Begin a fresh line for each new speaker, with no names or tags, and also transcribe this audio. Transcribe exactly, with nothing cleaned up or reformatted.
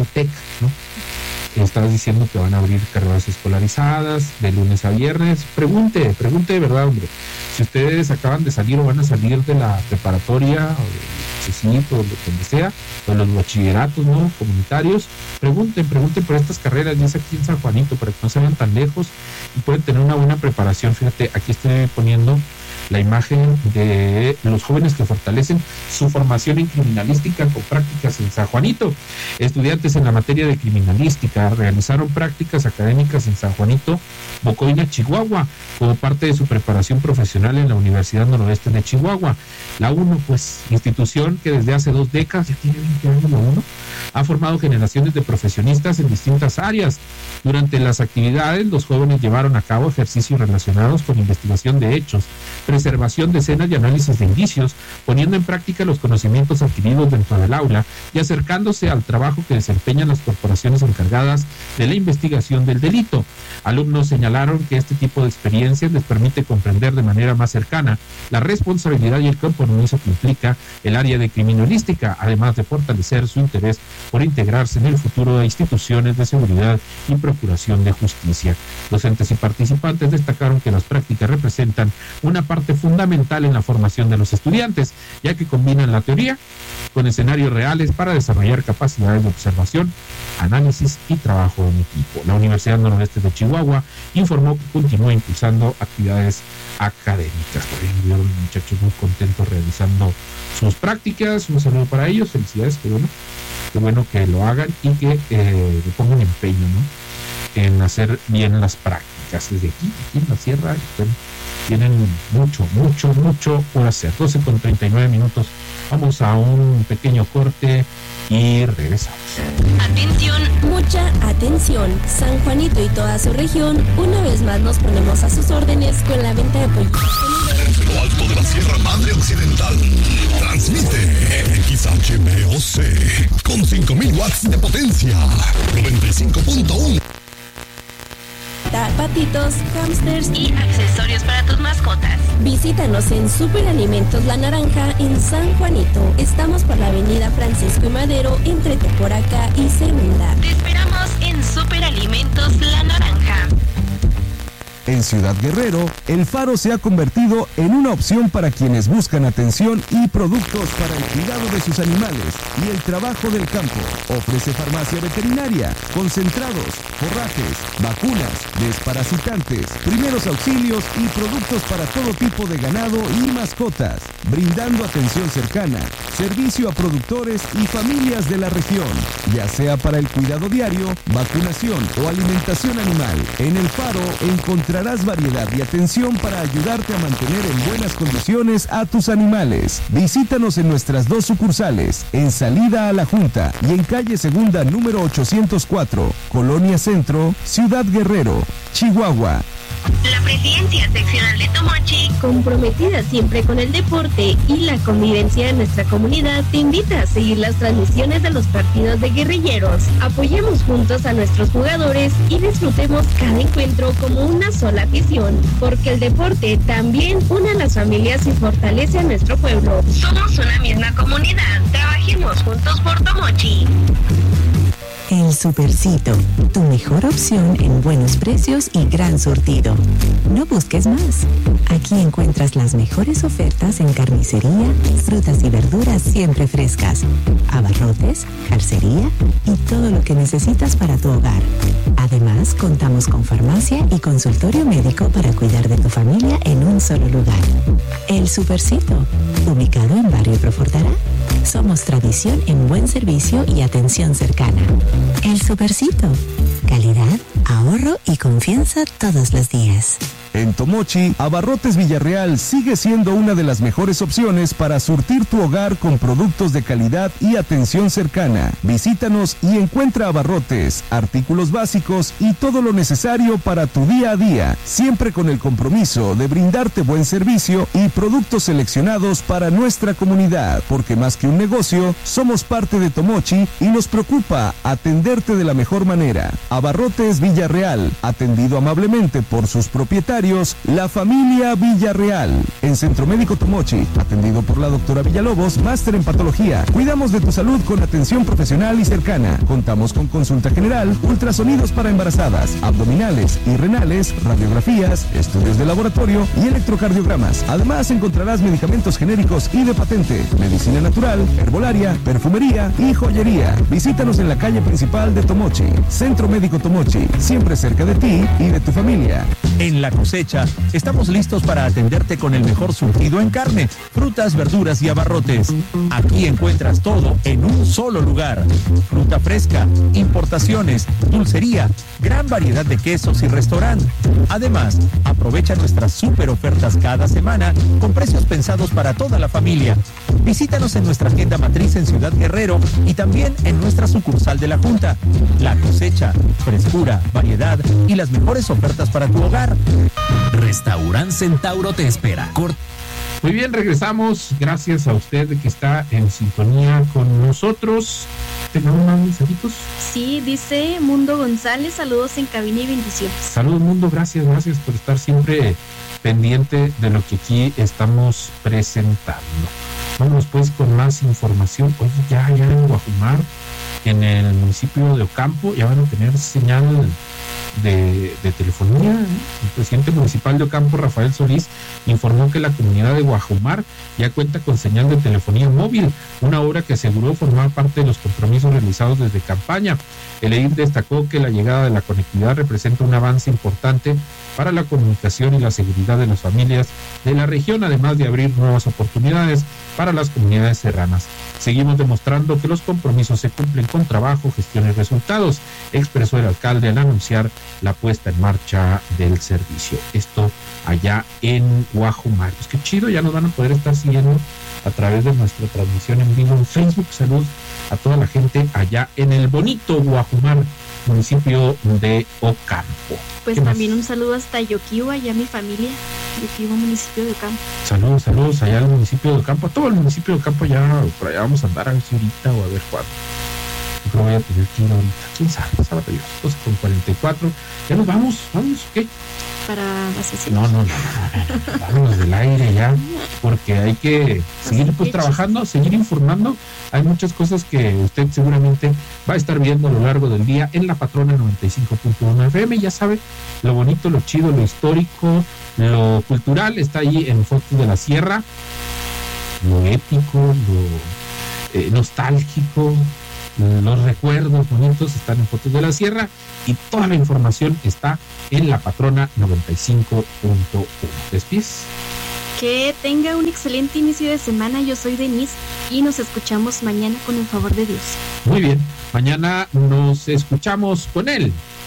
Tec, ¿no? Estabas diciendo que van a abrir carreras escolarizadas de lunes a viernes. Pregunte, pregunte de verdad, hombre. Si ustedes acaban de salir o van a salir de la preparatoria, o de CECIT, o de donde sea, o de los bachilleratos, ¿no?, comunitarios, pregunten, pregunten por estas carreras, ya es aquí en San Juanito, para que no se vayan tan lejos y pueden tener una buena preparación. Fíjate, aquí estoy poniendo la imagen de los jóvenes que fortalecen su formación en criminalística con prácticas en San Juanito. Estudiantes en la materia de criminalística realizaron prácticas académicas en San Juanito, Bocoina, Chihuahua, como parte de su preparación profesional en la Universidad Noroeste de Chihuahua. La UNO, pues, institución que desde hace dos décadas, ya tiene veinte años la UNO, ha formado generaciones de profesionistas en distintas áreas. Durante las actividades, los jóvenes llevaron a cabo ejercicios relacionados con investigación de hechos, preservación de escenas y análisis de indicios, poniendo en práctica los conocimientos adquiridos dentro del aula y acercándose al trabajo que desempeñan las corporaciones encargadas de la investigación del delito. Alumnos señalaron que este tipo de experiencias les permite comprender de manera más cercana la responsabilidad y el compromiso que implica el área de criminalística, además de fortalecer su interés por integrarse en el futuro de instituciones de seguridad y procuración de justicia. Docentes y participantes destacaron que las prácticas representan una parte fundamental en la formación de los estudiantes, ya que combinan la teoría con escenarios reales para desarrollar capacidades de observación, análisis y trabajo en equipo. La Universidad Noroeste de Chihuahua informó que continúa impulsando actividades académicas. Por ejemplo, los muchachos muy contentos realizando sus prácticas. Un saludo para ellos, felicidades, qué bueno, qué bueno que lo hagan y que eh, le pongan empeño, ¿no?, en hacer bien las prácticas. Desde aquí, aquí en la sierra, bueno, tienen mucho, mucho, mucho por hacer. doce con treinta y nueve minutos. Vamos a un pequeño corte y regresamos.
Atención, mucha atención. San Juanito y toda su región, una vez más nos ponemos a sus órdenes con la venta de pollitos.
Desde lo alto de la Sierra Madre Occidental, transmite X H B O C con cinco mil watts de potencia, noventa y cinco punto uno.
Patitos, hamsters y accesorios para tus mascotas. Visítanos en Superalimentos La Naranja en San Juanito. Estamos por la avenida Francisco y Madero entre Teporaca y Segunda. Te esperamos en Superalimentos La Naranja.
En Ciudad Guerrero, El Faro se ha convertido en una opción para quienes buscan atención y productos para el cuidado de sus animales y el trabajo del campo. Ofrece farmacia veterinaria, concentrados, forrajes, vacunas, desparasitantes, primeros auxilios y productos para todo tipo de ganado y mascotas, brindando atención cercana, servicio a productores y familias de la región, ya sea para el cuidado diario, vacunación o alimentación animal. En El Faro encontrarás variedad y atención para ayudarte a mantener en buenas condiciones a tus animales. Visítanos en nuestras dos sucursales, en Salida a la Junta y en calle Segunda número ochocientos cuatro, Colonia Centro, Ciudad Guerrero, Chihuahua.
La Presidencia Seccional de Tomochi, comprometida siempre con el deporte y la convivencia de nuestra comunidad, te invita a seguir las transmisiones de los partidos de guerrilleros. Apoyemos juntos a nuestros jugadores y disfrutemos cada encuentro como una sola afición, porque el deporte también une a las familias y fortalece a nuestro pueblo. Somos una misma comunidad, trabajemos juntos por Tomochi.
El Supercito, tu mejor opción en buenos precios y gran surtido. No busques más. Aquí encuentras las mejores ofertas en carnicería, frutas y verduras siempre frescas, abarrotes, calcería y todo lo que necesitas para tu hogar. Además, contamos con farmacia y consultorio médico para cuidar de tu familia en un solo lugar. El Supercito, ubicado en Barrio Profortará. Somos tradición en buen servicio y atención cercana. El Supercito. Calidad, ahorro y confianza todos los días.
En Tomochi, Abarrotes Villarreal sigue siendo una de las mejores opciones para surtir tu hogar con productos de calidad y atención cercana. Visítanos y encuentra abarrotes, artículos básicos y todo lo necesario para tu día a día, siempre con el compromiso de brindarte buen servicio y productos seleccionados para nuestra comunidad, porque más que un negocio, somos parte de Tomochi y nos preocupa atenderte de la mejor manera. Abarrotes Villarreal, atendido amablemente por sus propietarios voluntarios, la familia Villarreal. En Centro Médico Tomochi, atendido por la doctora Villalobos, máster en patología. Cuidamos de tu salud con atención profesional y cercana. Contamos con consulta general, ultrasonidos para embarazadas, abdominales y renales, radiografías, estudios de laboratorio y electrocardiogramas. Además encontrarás medicamentos genéricos y de patente, medicina natural, herbolaria, perfumería y joyería. Visítanos en la calle principal de Tomochi. Centro Médico Tomochi, siempre cerca de ti y de tu familia.
En La Cosecha, estamos listos para atenderte con el mejor surtido en carne, frutas, verduras y abarrotes. Aquí encuentras todo en un solo lugar. Fruta fresca, importaciones, dulcería, gran variedad de quesos y restaurante. Además, aprovecha nuestras super ofertas cada semana con precios pensados para toda la familia. Visítanos en nuestra tienda matriz en Ciudad Guerrero y también en nuestra sucursal de La Junta. La Cosecha, frescura, variedad y las mejores ofertas para tu hogar.
Restaurant Centauro te espera. Cort-
Muy bien, regresamos. Gracias a usted que está en sintonía con nosotros. ¿Tenemos más mensajitos?
Sí, dice Mundo González, saludos en cabina y bendiciones.
Saludos, Mundo, gracias, gracias por estar siempre pendiente de lo que aquí estamos presentando. Vamos pues con más información. Oye, ya, ya en Guajumar, en el municipio de Ocampo, ya van a tener señal de, de telefonía. El presidente municipal de Ocampo, Rafael Solís, informó que la comunidad de Guajumar ya cuenta con señal de telefonía móvil, una obra que aseguró formar parte de los compromisos realizados desde campaña. El edil destacó que la llegada de la conectividad representa un avance importante para la comunicación y la seguridad de las familias de la región, además de abrir nuevas oportunidades para las comunidades serranas. Seguimos demostrando que los compromisos se cumplen con trabajo, gestión y resultados, expresó el alcalde al anunciar la puesta en marcha del servicio. Esto allá en Guajumar. Pues qué chido, ya nos van a poder estar siguiendo a través de nuestra transmisión en vivo en Facebook. Salud a toda la gente allá en el bonito Guajumar, municipio de Ocampo.
Pues también un saludo hasta Yoquiwa, allá mi familia, Yoquiwa, municipio de Ocampo.
Saludos, saludos allá al municipio de Ocampo, a todo el municipio de Ocampo, ya por allá vamos a andar a ver si ahorita o a ver cuándo. Yo creo que voy a tener que ir ahorita, quién sabe, sábado Dios, dos con cuarenta y cuatro. Ya nos vamos, vamos, ¿qué?
Para la sesión.
No, no, no, no, no, vámonos del aire ya, porque hay que seguir pues trabajando, seguir informando. Hay muchas cosas que usted seguramente va a estar viendo a lo largo del día en La Patrona noventa y cinco punto uno F M. Ya sabe, lo bonito, lo chido, lo histórico, lo cultural está ahí en Fotos de la Sierra, lo épico, lo eh, nostálgico, los recuerdos bonitos están en Fotos de la Sierra y toda la información está en La Patrona noventa y cinco punto uno. ¿Despides?
Que tenga un excelente inicio de semana. Yo soy Denise y nos escuchamos mañana con el favor de Dios.
Muy bien, mañana nos escuchamos con él,